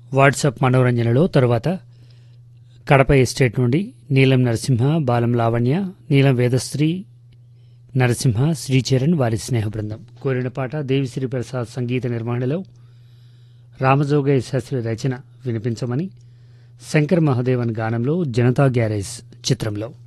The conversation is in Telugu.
వాట్సాప్ మనోరంజనలో తరువాత కడప ఎస్టేట్ నుండి నీలం నరసింహ, బాలం లావణ్య, నీలం వేదశ్రీ నరసింహ, శ్రీచరణ్ వారి స్నేహ బృందం కోరిన పాట దేవిశ్రీ ప్రసాద్ సంగీత నిర్వహణలో రామజోగయ్య శాస్త్రి రచన వినిపించమని శంకర్ మహాదేవన్ గానంలో జనతా గ్యారేజ్ చిత్రంలో.